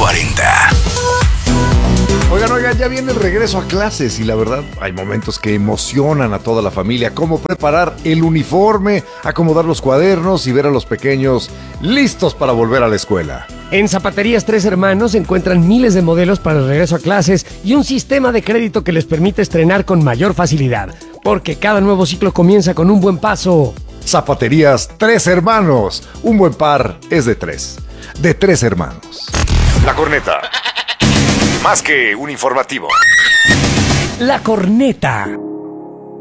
40. Oigan, ya viene el regreso a clases y la verdad hay momentos que emocionan a toda la familia, como preparar el uniforme, acomodar los cuadernos y ver a los pequeños listos para volver a la escuela. En Zapaterías Tres Hermanos encuentran miles de modelos para el regreso a clases y un sistema de crédito que les permite estrenar con mayor facilidad, porque cada nuevo ciclo comienza con un buen paso. Zapaterías Tres Hermanos, un buen par es de tres hermanos. La Corneta, más que un informativo. La Corneta.